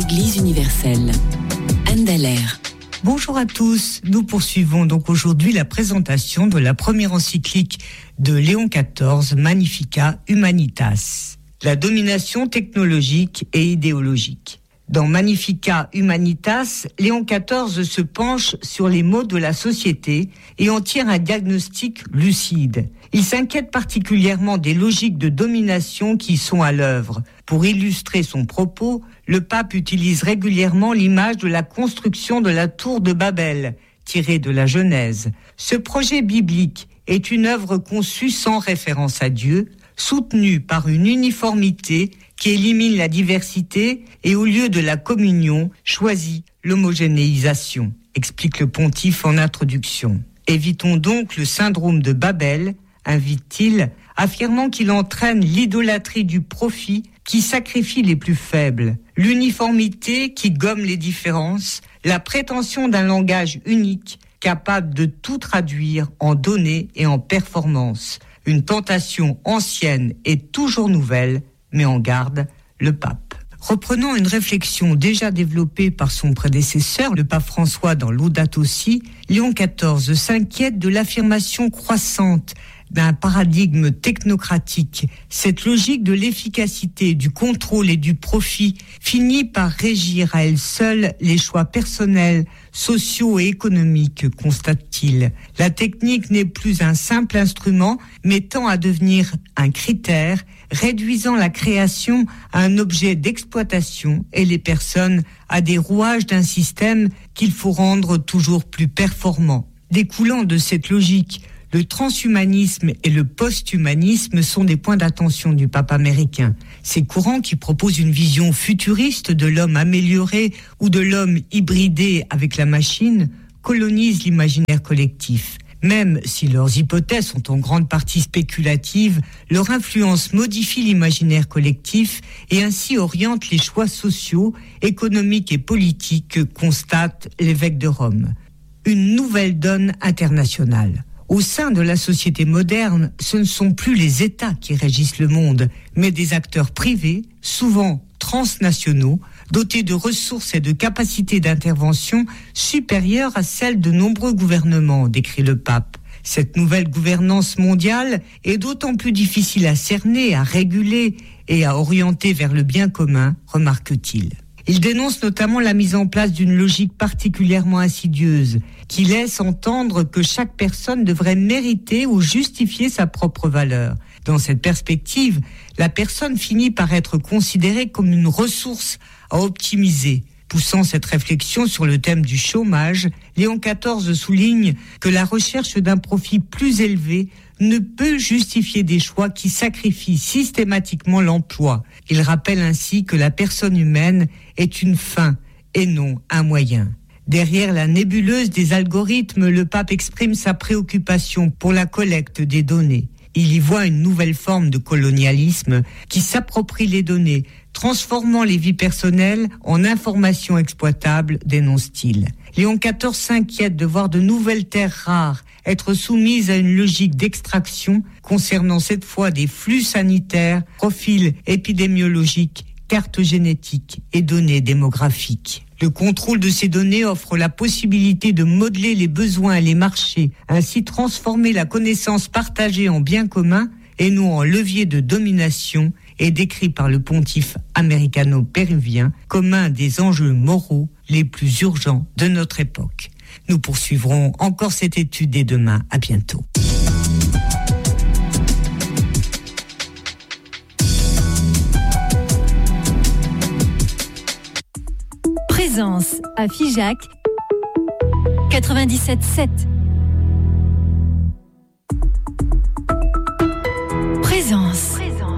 Église universelle. Anne Dallaire. Bonjour à tous, nous poursuivons donc aujourd'hui la présentation de la première encyclique de Léon XIV, Magnificat Humanitas, la domination technologique et idéologique. Dans Magnificat Humanitas, Léon XIV se penche sur les maux de la société et en tire un diagnostic lucide. Il s'inquiète particulièrement des logiques de domination qui sont à l'œuvre. Pour illustrer son propos, le pape utilise régulièrement l'image de la construction de la tour de Babel, tirée de la Genèse. Ce projet biblique est une œuvre conçue sans référence à Dieu, soutenue par une uniformité qui élimine la diversité et au lieu de la communion, choisit l'homogénéisation, explique le pontife en introduction. Évitons donc le syndrome de Babel, invite-t-il, affirmant qu'il entraîne l'idolâtrie du profit qui sacrifie les plus faibles, l'uniformité qui gomme les différences, la prétention d'un langage unique capable de tout traduire en données et en performances. Une tentation ancienne et toujours nouvelle, met en garde le pape. Reprenant une réflexion déjà développée par son prédécesseur, le pape François dans Laudato Si, Léon XIV s'inquiète de l'affirmation croissante d'un paradigme technocratique. Cette logique de l'efficacité, du contrôle et du profit finit par régir à elle seule les choix personnels, sociaux et économiques, constate-t-il. La technique n'est plus un simple instrument, mais tend à devenir un critère, réduisant la création à un objet d'exploitation et les personnes à des rouages d'un système qu'il faut rendre toujours plus performant. Découlant de cette logique, le transhumanisme et le posthumanisme sont des points d'attention du pape américain. Ces courants qui proposent une vision futuriste de l'homme amélioré ou de l'homme hybridé avec la machine colonisent l'imaginaire collectif. Même si leurs hypothèses sont en grande partie spéculatives, leur influence modifie l'imaginaire collectif et ainsi oriente les choix sociaux, économiques et politiques, constate l'évêque de Rome. Une nouvelle donne internationale. Au sein de la société moderne, ce ne sont plus les États qui régissent le monde, mais des acteurs privés, souvent transnationaux, dotés de ressources et de capacités d'intervention supérieures à celles de nombreux gouvernements, décrit le pape. Cette nouvelle gouvernance mondiale est d'autant plus difficile à cerner, à réguler et à orienter vers le bien commun, remarque-t-il. Il dénonce notamment la mise en place d'une logique particulièrement insidieuse qui laisse entendre que chaque personne devrait mériter ou justifier sa propre valeur. Dans cette perspective, la personne finit par être considérée comme une ressource à optimiser. Poussant cette réflexion sur le thème du chômage, Léon XIV souligne que la recherche d'un profit plus élevé ne peut justifier des choix qui sacrifient systématiquement l'emploi. Il rappelle ainsi que la personne humaine est une fin et non un moyen. Derrière la nébuleuse des algorithmes, le pape exprime sa préoccupation pour la collecte des données. Il y voit une nouvelle forme de colonialisme qui s'approprie les données, transformant les vies personnelles en informations exploitables, dénonce-t-il. Léon XIV s'inquiète de voir de nouvelles terres rares être soumises à une logique d'extraction concernant cette fois des flux sanitaires, profils épidémiologiques, cartes génétiques et données démographiques. Le contrôle de ces données offre la possibilité de modeler les besoins et les marchés, ainsi transformer la connaissance partagée en bien commun et non en levier de domination, est décrit par le pontife américano-péruvien comme un des enjeux moraux les plus urgents de notre époque. Nous poursuivrons encore cette étude dès demain. À bientôt. Présence à Figeac 97.7. Présence.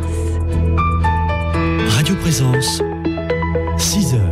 Radio Présence, 6 heures.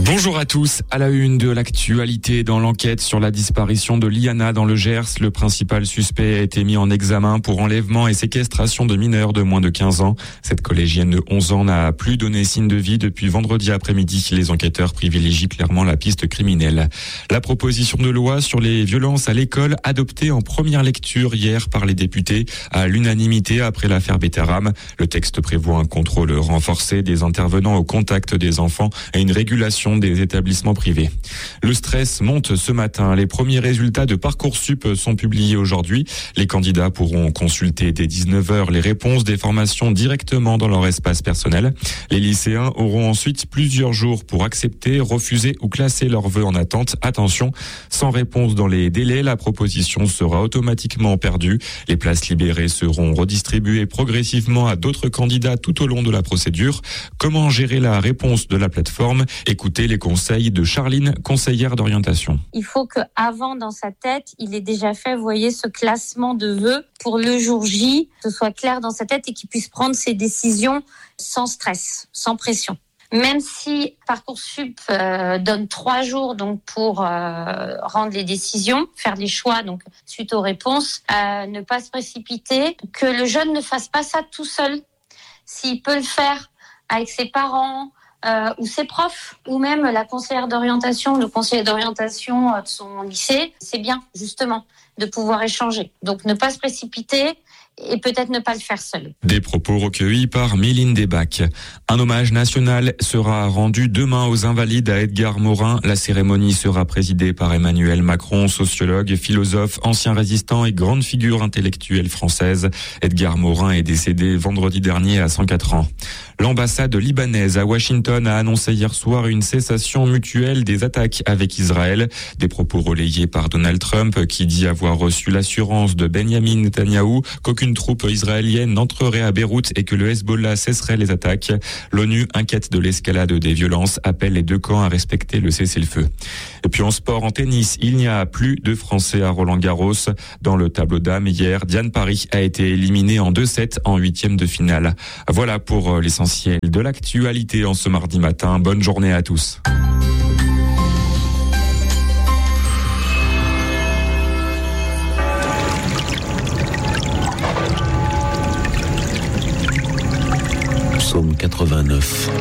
Bonjour à tous. À la une de l'actualité, dans l'enquête sur la disparition de Liana dans le Gers, le principal suspect a été mis en examen pour enlèvement et séquestration de mineurs de moins de 15 ans. Cette collégienne de 11 ans n'a plus donné signe de vie depuis vendredi après-midi. Les enquêteurs privilégient clairement la piste criminelle. La proposition de loi sur les violences à l'école, adoptée en première lecture hier par les députés à l'unanimité après l'affaire Betaram. Le texte prévoit un contrôle renforcé des intervenants au contact des enfants et une régulation des établissements privés. Le stress monte ce matin. Les premiers résultats de Parcoursup sont publiés aujourd'hui. Les candidats pourront consulter dès 19h les réponses des formations directement dans leur espace personnel. Les lycéens auront ensuite plusieurs jours pour accepter, refuser ou classer leurs vœux en attente. Attention, sans réponse dans les délais, la proposition sera automatiquement perdue. Les places libérées seront redistribuées progressivement à d'autres candidats tout au long de la procédure. Comment gérer la réponse de la plateforme ? Écoutez les conseils de Charline, conseillère d'orientation. Il faut qu'avant, dans sa tête, il ait déjà fait, vous voyez, ce classement de vœux pour le jour J, que ce soit clair dans sa tête et qu'il puisse prendre ses décisions sans stress, sans pression. Même si Parcoursup donne 3 jours donc pour rendre les décisions, faire des choix donc suite aux réponses, ne pas se précipiter, que le jeune ne fasse pas ça tout seul. S'il peut le faire avec ses parents, ou ses profs, ou même la conseillère d'orientation, le conseiller d'orientation de son lycée, c'est bien, justement, de pouvoir échanger. Donc, ne pas se précipiter et peut-être ne pas le faire seul. Des propos recueillis par Méline Desbacs. Un hommage national sera rendu demain aux Invalides à Edgar Morin. La cérémonie sera présidée par Emmanuel Macron, sociologue, philosophe, ancien résistant et grande figure intellectuelle française. Edgar Morin est décédé vendredi dernier à 104 ans. L'ambassade libanaise à Washington a annoncé hier soir une cessation mutuelle des attaques avec Israël. Des propos relayés par Donald Trump qui dit avoir reçu l'assurance de Benjamin Netanyahou qu'aucune troupe israélienne n'entrerait à Beyrouth et que le Hezbollah cesserait les attaques. L'ONU, inquiète de l'escalade des violences, appelle les deux camps à respecter le cessez-le-feu. Et puis en sport, en tennis, il n'y a plus de Français à Roland-Garros. Dans le tableau dames hier, Diane Paris a été éliminée en 2-7 en 8e de finale. Voilà pour l'essentiel de l'actualité en ce mardi matin. Bonne journée à tous. Psaume 89.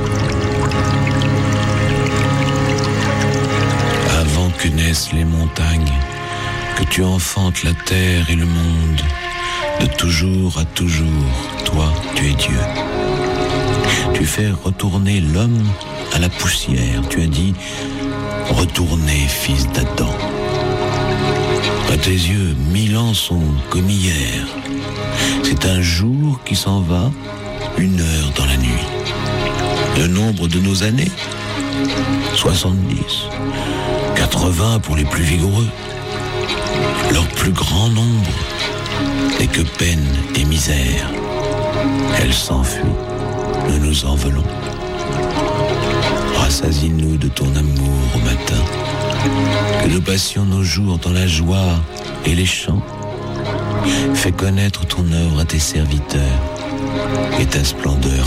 Avant que naissent les montagnes, que tu enfantes la terre et le monde, de toujours à toujours, toi, tu es Dieu. Tu fais retourner l'homme à la poussière. Tu as dit, retournez, fils d'Adam. À tes yeux, 1000 ans sont comme hier. C'est un jour qui s'en va, 1 heure dans la nuit. Le nombre de nos années, 70, 80 pour les plus vigoureux. Leur plus grand nombre n'est que peine et misère. Elle s'enfuit, nous nous envolons. Rassasie-nous de ton amour au matin, que nous passions nos jours dans la joie et les chants. Fais connaître ton œuvre à tes serviteurs et ta splendeur